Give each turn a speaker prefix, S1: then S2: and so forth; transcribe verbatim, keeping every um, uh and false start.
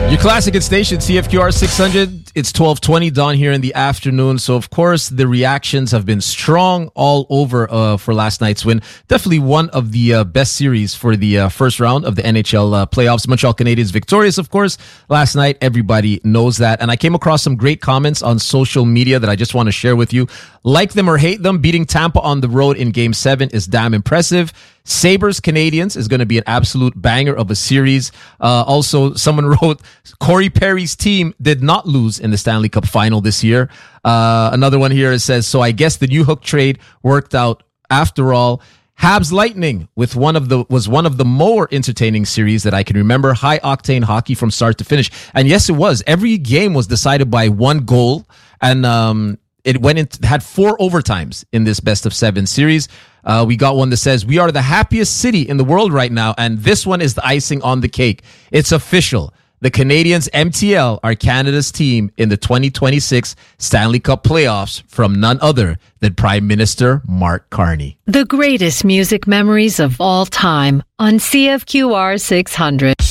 S1: Your classic hit station, C F Q R six hundred. It's twelve twenty, dawn here in the afternoon. So, of course, the reactions have been strong all over uh, for last night's win. Definitely one of the uh, best series for the uh, first round of the N H L uh, playoffs. Montreal Canadiens victorious, of course, last night. Everybody knows that. And I came across some great comments on social media that I just want to share with you. Like them or hate them, beating Tampa on the road in Game seven is damn impressive. Sabres Canadiens is going to be an absolute banger of a series. Uh, also, someone wrote, Corey Perry's team did not lose in the Stanley Cup final this year. Uh, another one here says, so I guess the New Hook trade worked out after all. Habs Lightning with one of the was one of the more entertaining series that I can remember. High octane hockey from start to finish. And yes, it was. Every game was decided by one goal. And um, it went in, had four overtimes in this best of seven series. Uh, we got one that says, we are the happiest city in the world right now, and this one is the icing on the cake. It's official. The Canadiens M T L are Canada's team in the twenty twenty-six Stanley Cup playoffs from none other than Prime Minister Mark Carney.
S2: The greatest music memories of all time on C F Q R six hundred.